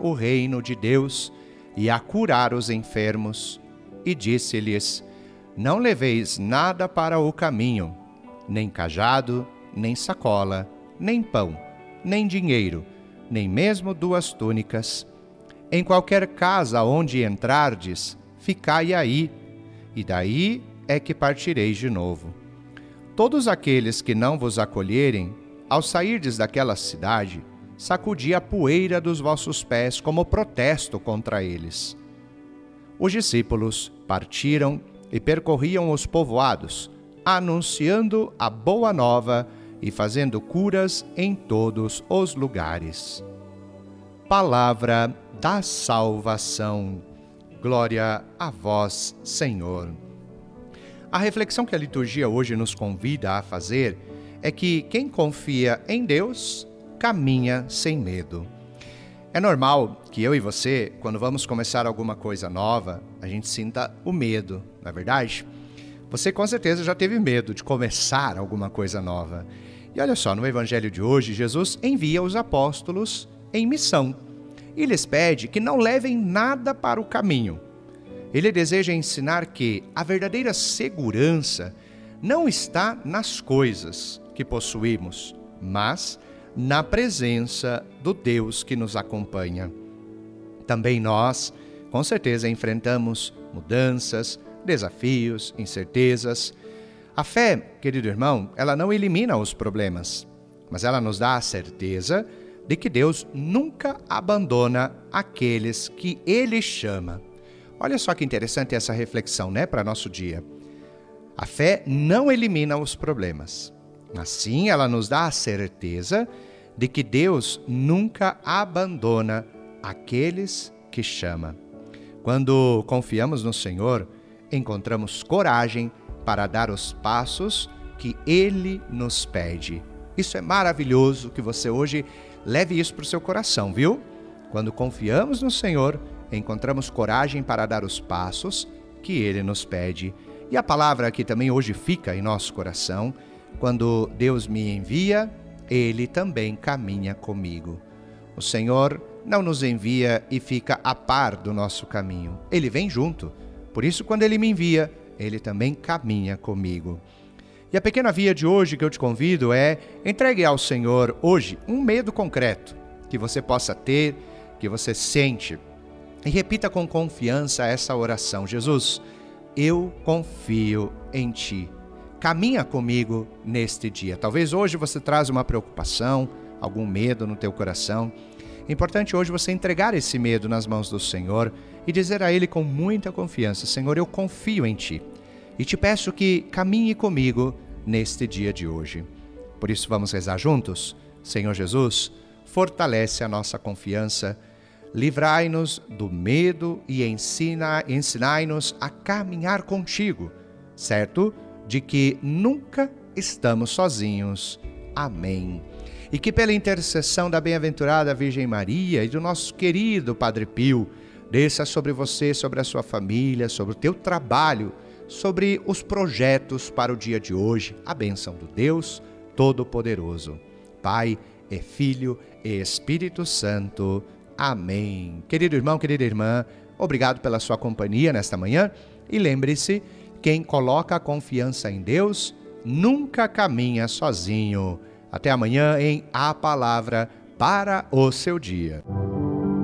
o reino de Deus e a curar os enfermos. E disse-lhes: Não leveis nada para o caminho, nem cajado, nem sacola, nem pão, nem dinheiro, nem mesmo 2 túnicas. Em qualquer casa onde entrardes, ficai aí, e daí é que partireis de novo. Todos aqueles que não vos acolherem, ao sairdes daquela cidade, sacudi a poeira dos vossos pés como protesto contra eles. Os discípulos partiram e percorriam os povoados, anunciando a boa nova e fazendo curas em todos os lugares. Palavra da salvação. Glória a vós, Senhor. A reflexão que a liturgia hoje nos convida a fazer é que quem confia em Deus caminha sem medo. É normal que eu e você, quando vamos começar alguma coisa nova, a gente sinta o medo, não é verdade? Você com certeza já teve medo de começar alguma coisa nova. E olha só, no Evangelho de hoje, Jesus envia os apóstolos em missão e lhes pede que não levem nada para o caminho. Ele deseja ensinar que a verdadeira segurança não está nas coisas que possuímos, mas na presença do Deus que nos acompanha. Também nós, com certeza, enfrentamos mudanças, desafios, incertezas. A fé, querido irmão, ela não elimina os problemas, mas ela nos dá a certeza de que Deus nunca abandona aqueles que Ele chama. Olha só que interessante essa reflexão, né, para nosso dia. A fé não elimina os problemas, mas sim ela nos dá a certeza de que Deus nunca abandona aqueles que chama. Quando confiamos no Senhor, encontramos coragem para dar os passos que Ele nos pede. Isso é maravilhoso, que você hoje leve isso para o seu coração, viu? Quando confiamos no Senhor, encontramos coragem para dar os passos que Ele nos pede. E a palavra que também hoje fica em nosso coração: quando Deus me envia, Ele também caminha comigo. O Senhor não nos envia e fica a par do nosso caminho. Ele vem junto. Por isso, quando Ele me envia, Ele também caminha comigo. E a pequena via de hoje que eu te convido é: entregue ao Senhor hoje um medo concreto que você possa ter, que você sente. E repita com confiança essa oração: Jesus, eu confio em Ti. Caminha comigo neste dia. Talvez hoje você traz uma preocupação, algum medo no teu coração. É importante hoje você entregar esse medo nas mãos do Senhor e dizer a Ele com muita confiança: Senhor, eu confio em Ti e te peço que caminhe comigo neste dia de hoje. Por isso vamos rezar juntos? Senhor Jesus, fortalece a nossa confiança, livrai-nos do medo e ensinai-nos a caminhar contigo, certo de que nunca estamos sozinhos. Amém. E que pela intercessão da bem-aventurada Virgem Maria e do nosso querido Padre Pio, desça sobre você, sobre a sua família, sobre o teu trabalho, sobre os projetos para o dia de hoje, a bênção do Deus Todo-Poderoso, Pai e Filho e Espírito Santo. Amém. Querido irmão, querida irmã, obrigado pela sua companhia nesta manhã e lembre-se, quem coloca a confiança em Deus nunca caminha sozinho. Até amanhã em A Palavra para o seu dia.